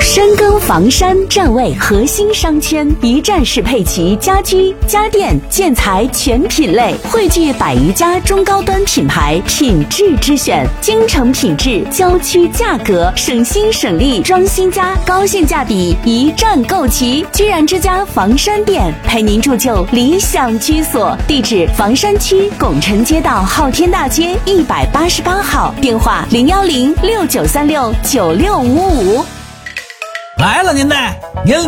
深耕房山站位核心商圈，一站式配齐家居、家电、建材全品类，汇聚100余家中高端品牌，品质之选，京城品质，郊区价格，省心省力装新家，高性价比，一站购齐。居然之家房山店陪您铸就理想居所，地址房山区拱辰街道昊天大街188号，电话01069369655。 来了您的，您